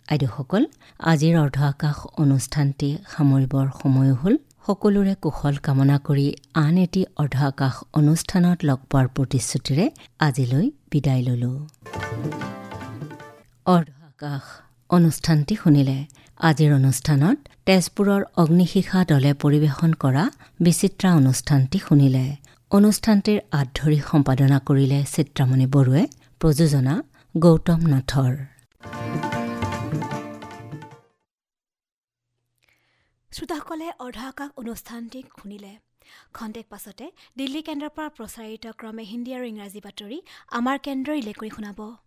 আইদেউসকল, আজিৰ অৰ্ধ আকাশ অনুষ্ঠানটি সামৰিবৰ সময় হ'ল। সকলোৰে কুশল কামনা কৰি আন এটি অৰ্ধ আকাশ অনুষ্ঠানত লগ পোৱাৰ প্ৰতিশ্ৰুতিৰে আজিলৈ বিদায় ললোঁ। অৰ্ধ আকাশ অনুষ্ঠানটি শুনিলে। আজিৰ অনুষ্ঠানত তেজপুৰৰ অগ্নিশিখা দলে পৰিৱেশন কৰা বিচিত্ৰা অনুষ্ঠানটি শুনিলে। অনুষ্ঠানটিৰ আঁত ধৰি সম্পাদনা কৰিলে চিত্ৰামণি বৰুৱে, প্ৰযোজনা গৌতম নাথৰ। শ্ৰোতাসকলে অৰ্ধ আকাশ অনুষ্ঠানটি শুনিলে। খন্তেক পাছতে দিল্লী কেন্দ্ৰৰ পৰা প্ৰচাৰিত ক্ৰমে হিন্দী আৰু ইংৰাজী বাতৰি আমাৰ কেন্দ্ৰই ৰিলে কৰি শুনাব।